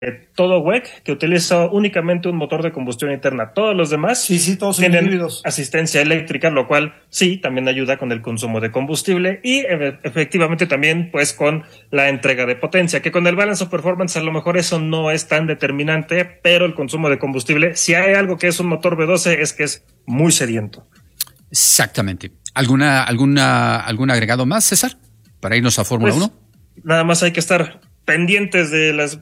todo WEC que utiliza únicamente un motor de combustión interna. Todos los demás sí, todos tienen híbridos. Asistencia eléctrica, lo cual sí, también ayuda con el consumo de combustible y efectivamente también pues con la entrega de potencia, que con el balance of performance a lo mejor eso no es tan determinante, pero el consumo de combustible, si hay algo que es un motor V12 es que es muy sediento. Exactamente. ¿Algún agregado más, César, para irnos a Fórmula 1? Nada más hay que estar pendientes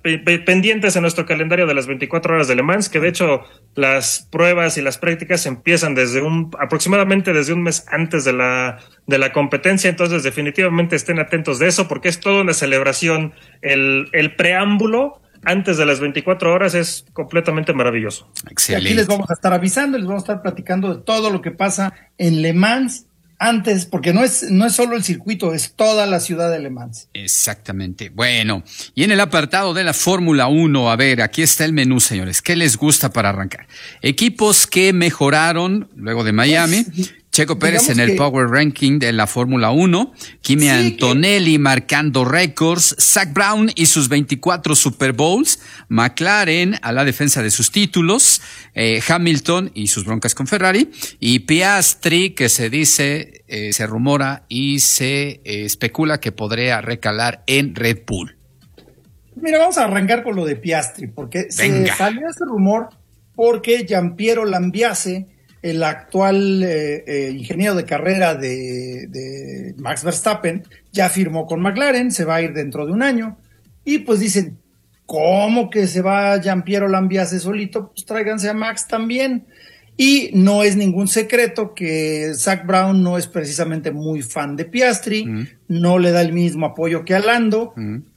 en nuestro calendario de las 24 horas de Le Mans, que de hecho las pruebas y las prácticas empiezan aproximadamente desde un mes antes de la competencia, entonces definitivamente estén atentos de eso porque es toda una celebración. El preámbulo antes de las 24 horas es completamente maravilloso. Excelente. Y aquí les vamos a estar avisando, les vamos a estar platicando de todo lo que pasa en Le Mans antes, porque no es solo el circuito, es toda la ciudad de Le Mans. Exactamente. Bueno, y en el apartado de la Fórmula 1, a ver, aquí está el menú, señores. ¿Qué les gusta para arrancar? Equipos que mejoraron luego de Miami. Checo Pérez en el Power Ranking de la Fórmula 1, Kimi Antonelli marcando récords, Zak Brown y sus 24 Super Bowls, McLaren a la defensa de sus títulos, Hamilton y sus broncas con Ferrari, y Piastri, que se dice, se rumora y se especula que podría recalar en Red Bull. Mira, vamos a arrancar con lo de Piastri, porque se salió ese rumor porque Giampiero Lambiase, el actual ingeniero de carrera de Max Verstappen, ya firmó con McLaren, se va a ir dentro de un año, y pues dicen, ¿cómo que se va Giampiero Lambiase solito? Pues tráiganse a Max también. Y no es ningún secreto que Zak Brown no es precisamente muy fan de Piastri, no le da el mismo apoyo que a Lando,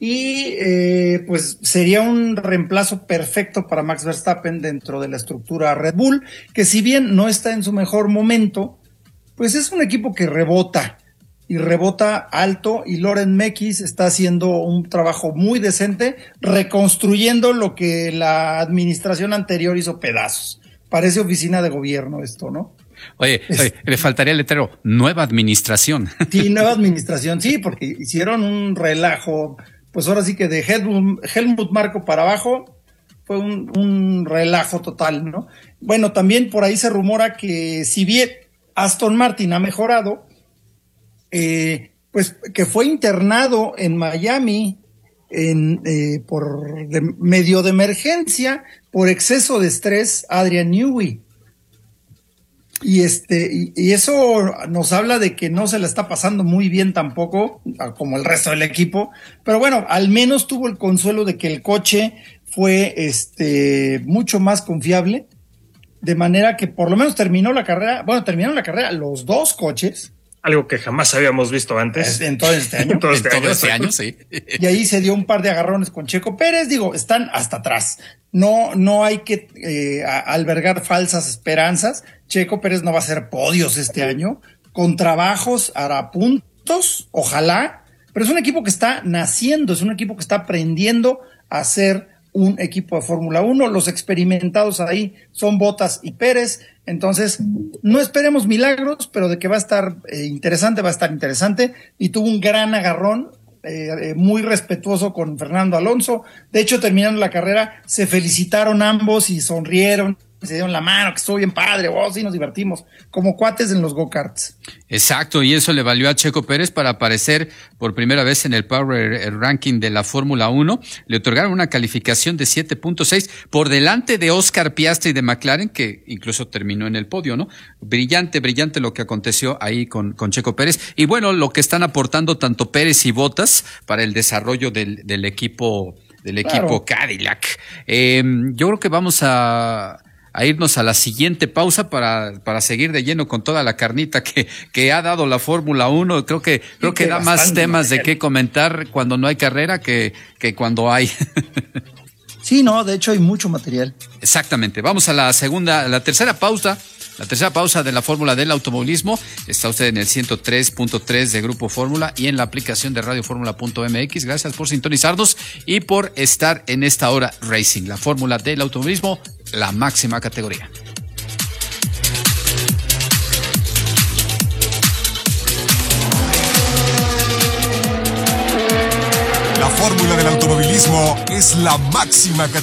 y pues sería un reemplazo perfecto para Max Verstappen dentro de la estructura Red Bull, que si bien no está en su mejor momento, pues es un equipo que rebota, y rebota alto, y Loren Mekies está haciendo un trabajo muy decente, reconstruyendo lo que la administración anterior hizo pedazos. Parece oficina de gobierno esto, ¿no? Oye, le faltaría el letrero, nueva administración. Sí, nueva administración, sí, porque hicieron un relajo, pues ahora sí que de Helmut Marko para abajo fue un relajo total, ¿no? Bueno, también por ahí se rumora que si bien Aston Martin ha mejorado, pues que fue internado en Miami por medio de emergencia por exceso de estrés Adrian Newey, y eso nos habla de que no se la está pasando muy bien tampoco como el resto del equipo, pero bueno, al menos tuvo el consuelo de que el coche fue mucho más confiable, de manera que por lo menos terminaron la carrera los dos coches. Algo que jamás habíamos visto ances. En todo este año. todo este año, sí. Y ahí se dio un par de agarrones con Checo Pérez. Digo, están hasta atrás. No hay que albergar falsas esperanzas. Checo Pérez no va a hacer podios este año. Con trabajos hará puntos, ojalá. Pero es un equipo que está naciendo, es un equipo que está aprendiendo a ser un equipo de Fórmula 1. Los experimentados ahí son Bottas y Pérez. Entonces, no esperemos milagros, pero de que va a estar interesante, va a estar interesante. Y tuvo un gran agarrón, muy respetuoso con Fernando Alonso. De hecho, terminando la carrera, se felicitaron ambos y sonrieron, se dieron la mano, que estuvo bien padre, sí nos divertimos, como cuates en los go-karts. Exacto, y eso le valió a Checo Pérez para aparecer por primera vez en el Power Ranking de la Fórmula 1. Le otorgaron una calificación de 7.6 por delante de Oscar Piastri de McLaren, que incluso terminó en el podio, ¿no? Brillante lo que aconteció ahí con Checo Pérez. Y bueno, lo que están aportando tanto Pérez y Bottas para el desarrollo del equipo claro. Cadillac. Yo creo que vamos a irnos a la siguiente pausa para seguir de lleno con toda la carnita que ha dado la Fórmula 1. Creo que da más temas de qué comentar cuando no hay carrera que cuando hay. Sí, no, de hecho hay mucho material. Exactamente. Vamos a la tercera pausa. La tercera pausa de la Fórmula del automovilismo. Está usted en el 103.3 de Grupo Fórmula y en la aplicación de radioformula.mx. Gracias por sintonizarnos y por estar en esta hora Racing, la Fórmula del automovilismo, la máxima categoría. La fórmula del automovilismo es la máxima categoría.